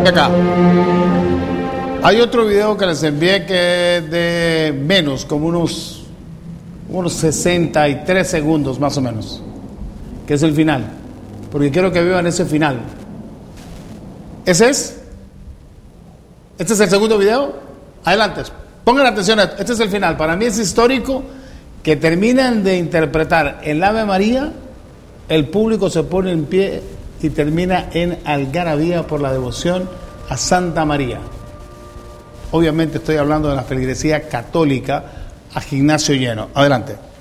Venga acá. Hay otro video que les envié que es de menos, como unos 63 segundos más o menos, que es el final, porque quiero que vean ese final. ¿Ese es? ¿Este es el segundo video? Adelante, pongan atención a esto. Este es el final. Para mí es histórico que terminan de interpretar el Ave María, el público se pone en pie y termina en algarabía por la devoción a Santa María. Obviamente estoy hablando de la feligresía católica, a gimnasio lleno. Adelante.